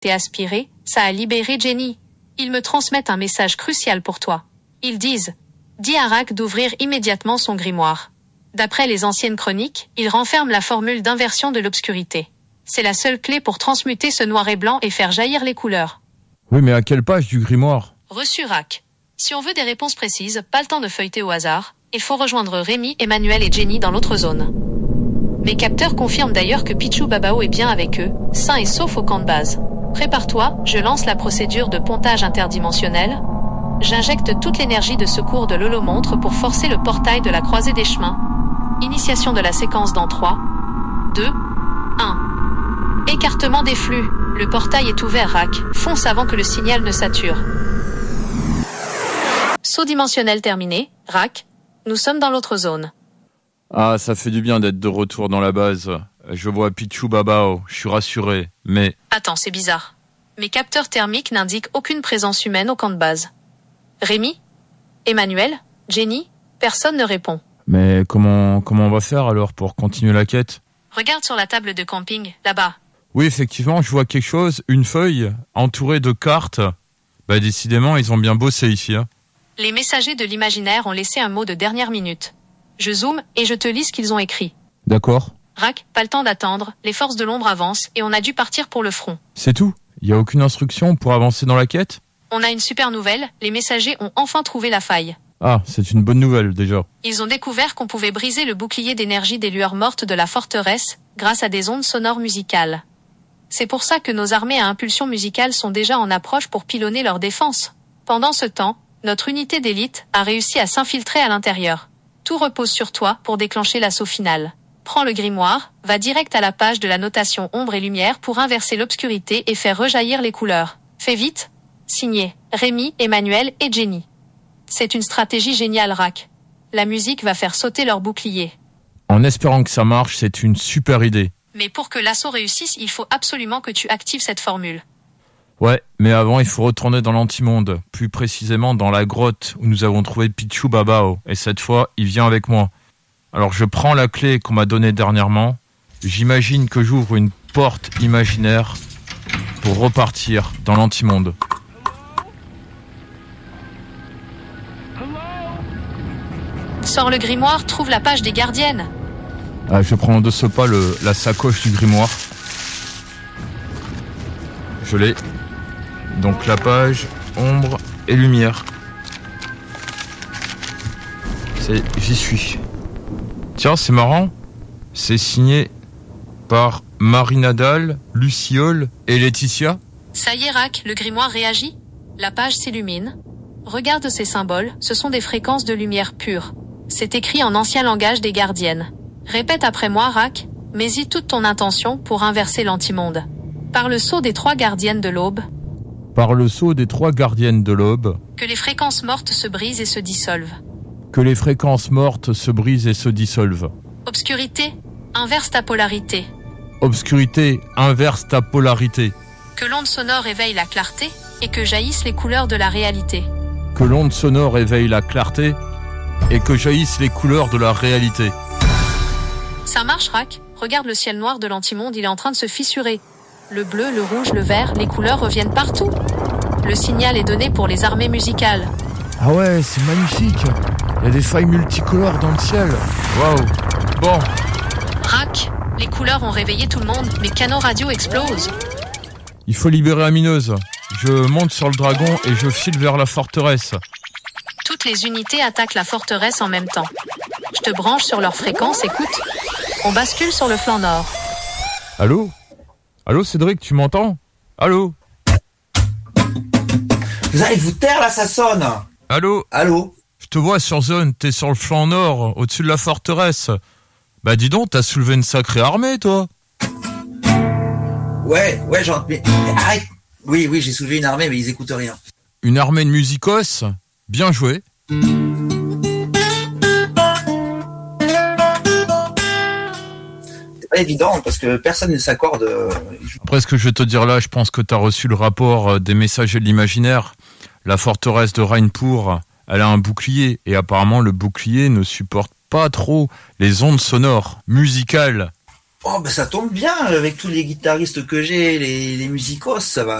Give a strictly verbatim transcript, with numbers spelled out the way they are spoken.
T'es aspiré, ça a libéré Jenny. Ils me transmettent un message crucial pour toi. Ils disent « Dis à Rak d'ouvrir immédiatement son grimoire ». D'après les anciennes chroniques, il renferme la formule d'inversion de l'obscurité. C'est la seule clé pour transmuter ce noir et blanc et faire jaillir les couleurs. Oui, mais à quelle page du grimoire ? Reçu Rak. Si on veut des réponses précises, pas le temps de feuilleter au hasard, il faut rejoindre Rémi, Emmanuel et Jenny dans l'autre zone. Mes capteurs confirment d'ailleurs que Pichou Babao est bien avec eux, sain et sauf au camp de base. Prépare-toi, je lance la procédure de pontage interdimensionnel. J'injecte toute l'énergie de secours de l'holomontre pour forcer le portail de la croisée des chemins. Initiation de la séquence dans trois, deux, un. Écartement des flux. Le portail est ouvert, Rak. Fonce avant que le signal ne sature. Saut dimensionnel terminé. Rak, nous sommes dans l'autre zone. Ah, ça fait du bien d'être de retour dans la base. Je vois Pichou Babao, je suis rassuré, mais... Attends, c'est bizarre. Mes capteurs thermiques n'indiquent aucune présence humaine au camp de base. Rémi ? Emmanuel ? Jenny ? Personne ne répond. Mais comment, comment on va faire alors pour continuer la quête ? Regarde sur la table de camping, là-bas. Oui, effectivement, je vois quelque chose, une feuille, entourée de cartes. Bah décidément, ils ont bien bossé ici. Hein. Les messagers de l'imaginaire ont laissé un mot de dernière minute. Je zoome et je te lis ce qu'ils ont écrit. D'accord. Rak, pas le temps d'attendre, les forces de l'ombre avancent et on a dû partir pour le front. C'est tout ? Il n'y a aucune instruction pour avancer dans la quête ? On a une super nouvelle, les messagers ont enfin trouvé la faille. Ah, c'est une bonne nouvelle déjà. Ils ont découvert qu'on pouvait briser le bouclier d'énergie des lueurs mortes de la forteresse grâce à des ondes sonores musicales. C'est pour ça que nos armées à impulsion musicale sont déjà en approche pour pilonner leur défense. Pendant ce temps, notre unité d'élite a réussi à s'infiltrer à l'intérieur. Tout repose sur toi pour déclencher l'assaut final. Prends le grimoire, va direct à la page de la notation ombre et lumière pour inverser l'obscurité et faire rejaillir les couleurs. Fais vite. Signé Rémi, Emmanuel et Jenny. C'est une stratégie géniale, Rak. La musique va faire sauter leur bouclier. En espérant que ça marche, c'est une super idée. Mais pour que l'assaut réussisse, il faut absolument que tu actives cette formule. Ouais, mais avant, il faut retourner dans l'antimonde, plus précisément dans la grotte où nous avons trouvé Pichou Babao. Et cette fois, il vient avec moi. Alors je prends la clé qu'on m'a donnée dernièrement. J'imagine que j'ouvre une porte imaginaire pour repartir dans l'antimonde. Sors le grimoire, trouve la page des gardiennes. Ah, je prends de ce pas le, la sacoche du grimoire. Je l'ai. Donc la page ombre et lumière. C'est, j'y suis. Tiens, c'est marrant. C'est signé par Marie Nadal, Luciole et Laetitia. Ça y est, Rak, le grimoire réagit. La page s'illumine. Regarde ces symboles, ce sont des fréquences de lumière pure. C'est écrit en ancien langage des gardiennes. Répète après moi, Rak, mets-y toute ton intention pour inverser l'antimonde. Par le sceau des trois gardiennes de l'aube. Par le sceau des trois gardiennes de l'aube. Que les fréquences mortes se brisent et se dissolvent. Que les fréquences mortes se brisent et se dissolvent. Obscurité, inverse ta polarité. Obscurité, inverse ta polarité. Que l'onde sonore éveille la clarté et que jaillissent les couleurs de la réalité. Que l'onde sonore éveille la clarté et que jaillissent les couleurs de la réalité. Ça marche, Rak. Regarde le ciel noir de l'antimonde, il est en train de se fissurer. Le bleu, le rouge, le vert, les couleurs reviennent partout. Le signal est donné pour les armées musicales. Ah ouais, c'est magnifique. Il y a des failles multicolores dans le ciel. Waouh. Bon. Rak, les couleurs ont réveillé tout le monde, mes canaux radio explosent. Il faut libérer Amineuse. Je monte sur le dragon et je file vers la forteresse. Toutes les unités attaquent la forteresse en même temps. Je te branche sur leur fréquence, écoute. On bascule sur le flanc nord. Allô ? Allô Cédric, tu m'entends ? Allô ? Vous allez vous taire là, ça sonne. Allô ? Allô ? Je te vois sur zone, t'es sur le flanc nord, au-dessus de la forteresse. Bah dis donc, t'as soulevé une sacrée armée, toi. Ouais, ouais, j'en... Mais, mais arrête. Oui, oui, j'ai soulevé une armée, mais ils écoutent rien. Une armée de musicos ? Bien joué. C'est pas évident, parce que personne ne s'accorde. Après ce que je vais te dire là, je pense que t'as reçu le rapport des messagers de l'imaginaire. La forteresse de Rainpour, elle a un bouclier, et apparemment le bouclier ne supporte pas trop les ondes sonores, musicales. Oh, ben ça tombe bien, avec tous les guitaristes que j'ai, les, les musicos, ça va